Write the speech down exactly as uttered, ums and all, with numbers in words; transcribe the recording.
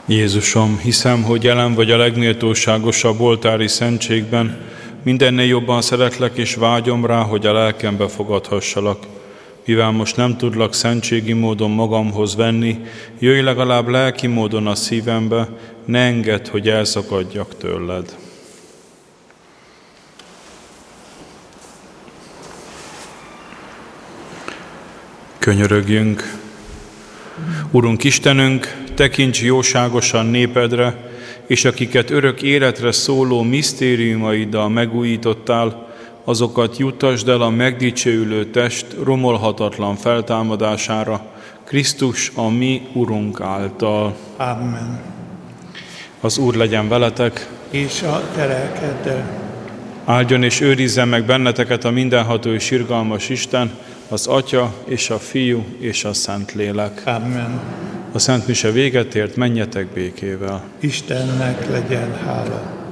Jézusom, hiszem, hogy jelen vagy a legméltóságosabb oltári szentségben, mindennél jobban szeretlek és vágyom rá, hogy a lelkembe fogadhassalak. Mivel most nem tudlak szentségi módon magamhoz venni, jöjj legalább lelki módon a szívembe, ne engedd, hogy elszakadjak tőled. Könyörögjünk! Urunk Istenünk, tekints jóságosan népedre, és akiket örök életre szóló misztériumaiddal megújítottál, azokat juttasd el a megdicsőülő test romolhatatlan feltámadására, Krisztus a mi Urunk által. Amen. Az Úr legyen veletek, És a te lelkeddel. Áldjon és őrizzen meg benneteket a mindenható és irgalmas Isten, az Atya és a Fiú és a Szentlélek. Amen. A Szent Mise véget ért, menjetek békével. Istennek legyen hála.